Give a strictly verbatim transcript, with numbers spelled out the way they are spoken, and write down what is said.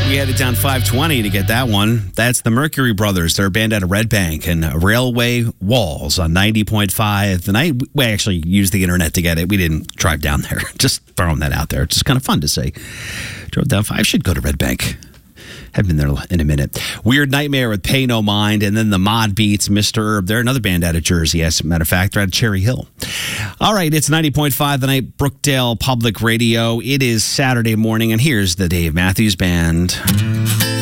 We headed down five twenty to get that one. That's the Mercury Brothers. They're a band out of Red Bank, and Railway Walls on ninety point five. The night we actually used the internet to get it. We didn't drive down there. Just throwing that out there. It's just kind of fun to say. Drove down five. I should go to Red Bank. Haven't been there in a minute. Weird Nightmare with Pay No Mind, and then the Mod Beats, Mister Herb. They're another band out of Jersey, as a matter of fact. They're out of Cherry Hill. All right, it's ninety point five The Night, Brookdale Public Radio. It is Saturday morning, and here's the Dave Matthews Band.